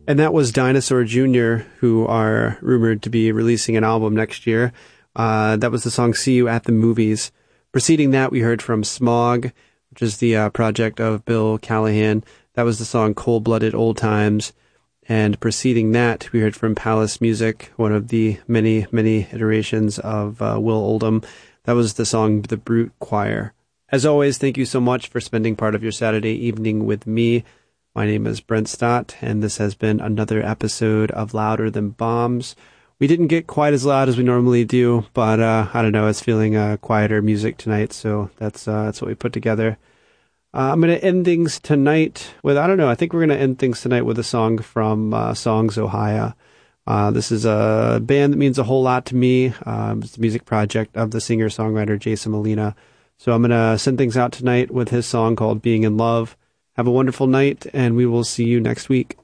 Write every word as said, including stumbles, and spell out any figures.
And that was Dinosaur Junior, who are rumored to be releasing an album next year. Uh, that was the song See You at the Movies. Preceding that, we heard from Smog, which is the uh, project of Bill Callahan. That was the song Cold-Blooded Old Times. And preceding that, we heard from Palace Music, one of the many, many iterations of uh, Will Oldham. That was the song The Brute Choir. As always, thank you so much for spending part of your Saturday evening with me. My name is Brent Stott, and this has been another episode of Louder Than Bombs. We didn't get quite as loud as we normally do, but uh, I don't know, it's feeling uh, quieter music tonight, so that's uh, that's what we put together. Uh, I'm going to end things tonight with, I don't know, I think we're going to end things tonight with a song from uh, Songs Ohio. Uh, this is a band that means a whole lot to me. Um, it's the music project of the singer-songwriter Jason Molina. So I'm going to send things out tonight with his song called Being in Love. Have a wonderful night, and we will see you next week.